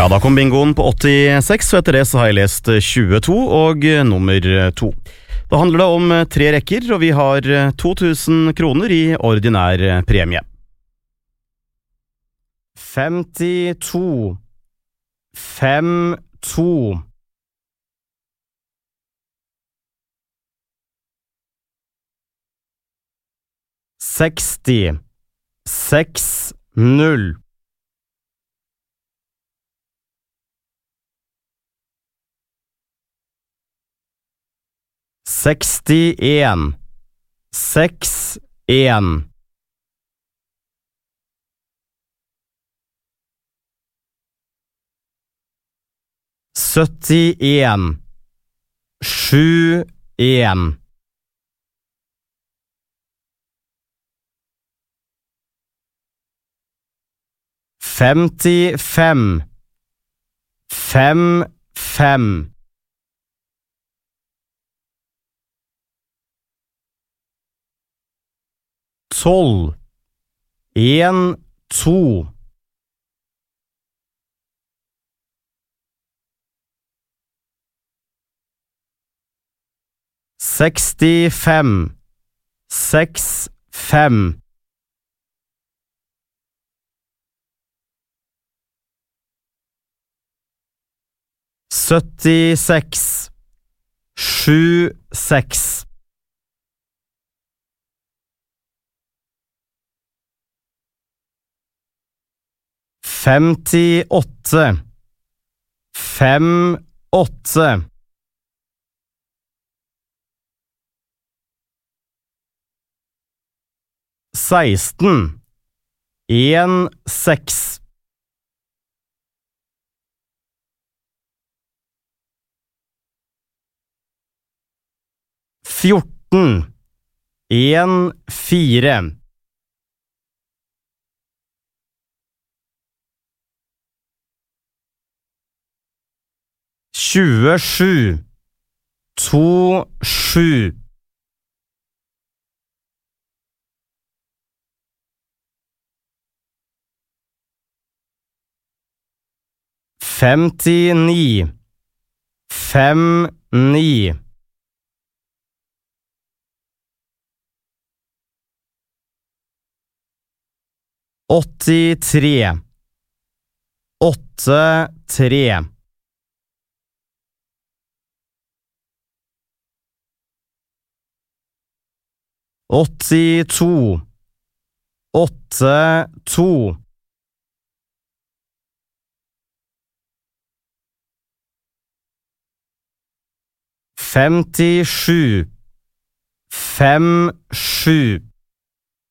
Ja, da kom bingoen på 86, og etter det så har jeg lest 22 og nummer 2. Da handler det om 3 rekker, og vi har 2000 kroner i ordinær premie. 52 52 60 60 61 61 71 71 55 55 12 1 2 65 65 76 76 58 58 16 1 6 14 1 4 27 2 7 59 59 83 83 82 82 57 57